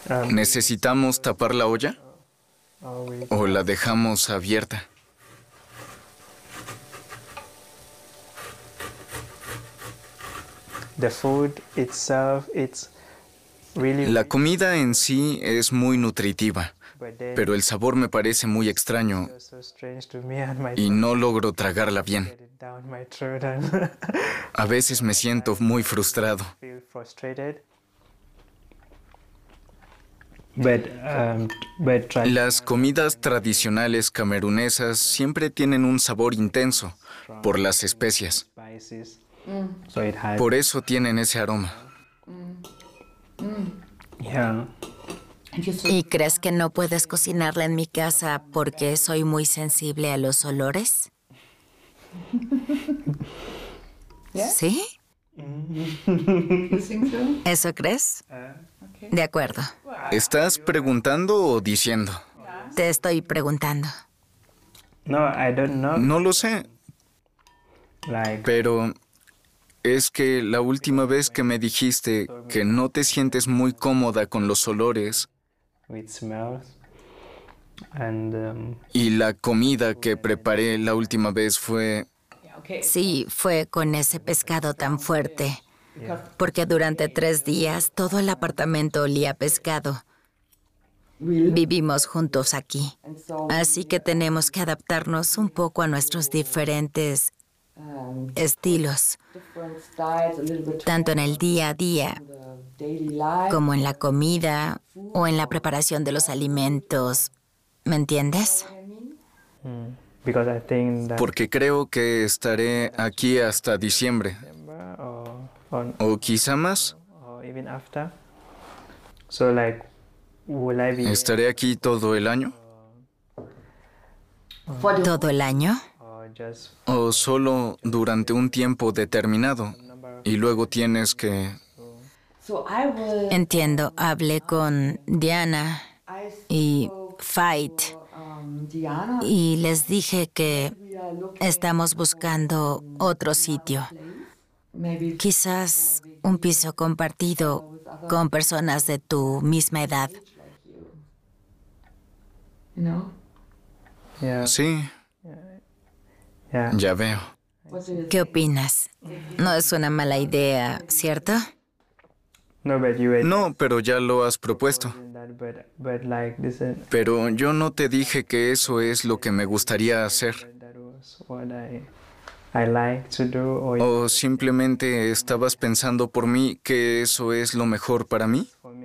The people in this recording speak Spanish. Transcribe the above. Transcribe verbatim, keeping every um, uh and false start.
Um, ¿Necesitamos tapar la olla always o la dejamos abierta? the food itself, it's really La rich, comida en sí es muy nutritiva, but then pero el sabor me parece muy extraño it was so strange to me and my y no logro tragarla bien. get it down my throat and A veces me siento muy frustrado. feel frustrated. But um, but try Las comidas tradicionales camerunesas siempre tienen un sabor intenso por las especias. spices, so it has Por eso tienen ese aroma. yeah. ¿Y crees que no puedes cocinarla en mi casa porque soy muy sensible a los olores? ¿Sí? You think so? ¿Eso crees? De acuerdo. ¿Estás preguntando o diciendo? Te estoy preguntando. No, I don't know. No lo sé, Like pero es que la última vez que me dijiste que no te sientes muy cómoda con los olores with smells, and um, y la comida que preparé la última vez fue... Sí, fue con ese pescado tan fuerte, porque durante tres días todo el apartamento olía a pescado. Vivimos juntos aquí, así que tenemos que adaptarnos un poco a nuestros diferentes estilos, tanto en el día a día como en la comida o en la preparación de los alimentos. ¿Me entiendes? because I think that Porque creo que estaré aquí hasta diciembre, December or, or o quizá más. or even after. So like, will I be ¿Estaré aquí todo el año? ¿Todo el año? or just ¿O solo durante un tiempo determinado? Y luego tienes que... So I will. Entiendo, hablé con Diana y Fight Um, Diana, y les dije que we are looking estamos buscando otro sitio, maybe quizás un piso compartido con personas de tu misma edad. like you. You know? yeah Sí, yeah. ya veo. What do you ¿Qué opinas? No es una mala idea, ¿cierto? No, but you were No, pero ya lo has propuesto. doing that, but but like this and Pero yo no te dije que eso es lo que me gustaría hacer. that was what I I like to do, or ¿O simplemente estabas pensando por mí que eso es lo mejor para mí? for